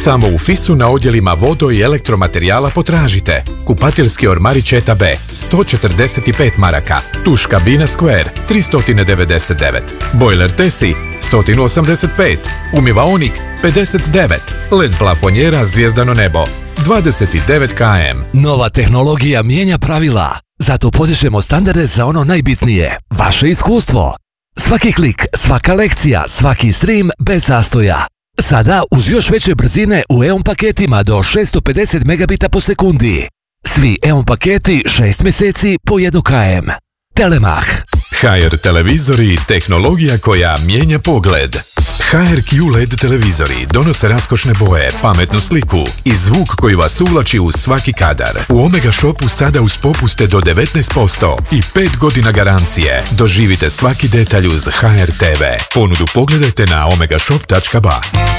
Samo u FIS-u na odjelima vodo i elektromaterijala potražite kupatiljski ormarić ETA B 145 maraka, tuš kabina Square 399, bojler Tesi 185, umivaonik 59, LED plafonjera Zvijezdano nebo 29 km. Nova tehnologija mijenja pravila, zato podižemo standarde za ono najbitnije, vaše iskustvo. Svaki klik, svaka lekcija, svaki stream bez zastoja. Sada uz još veće brzine u EON paketima do 650 megabita po sekundi. Svi EON paketi 6 mjeseci po 1 km. Telemach. HR televizori, tehnologija koja mijenja pogled. HR QLED televizori donose raskošne boje, pametnu sliku i zvuk koji vas uvlači u svaki kadar. U Omega Shopu sada uz popuste do 19% i 5 godina garancije. Doživite svaki detalj uz HR TV. Ponudu pogledajte na omegashop.ba.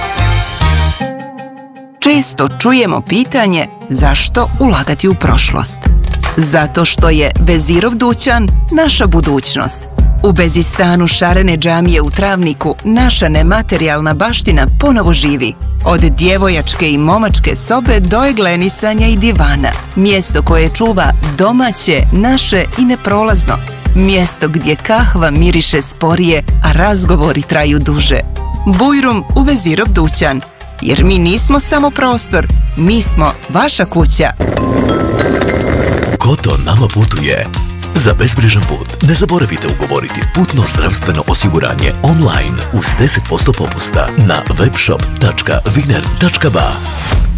Često čujemo pitanje zašto ulagati u prošlost. Zato što je Vezirov dućan naša budućnost. U Bezistanu šarene džamije u Travniku naša nematerijalna baština ponovo živi. Od djevojačke i momačke sobe do eglenisanja i divana. Mjesto koje čuva domaće, naše i neprolazno. Mjesto gdje kahva miriše sporije, a razgovori traju duže. Bujrum u Vezirov dućan. Jer mi nismo samo prostor, mi smo vaša kuća. Koto nama putuje. Za bezbrižan put ne zaboravite ugovoriti putno zdravstveno osiguranje online uz 10% popusta na webshop.winer.ba.